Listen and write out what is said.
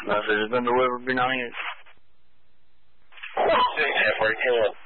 Message has been delivered. Be nice. Network, hello.